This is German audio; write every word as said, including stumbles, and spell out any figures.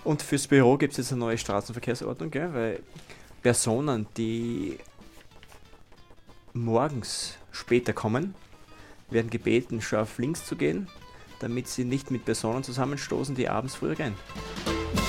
Und fürs Büro gibt es jetzt eine neue Straßenverkehrsordnung, gell? Weil Personen, die morgens später kommen, werden gebeten, schon auf links zu gehen, damit sie nicht mit Personen zusammenstoßen, die abends früher gehen.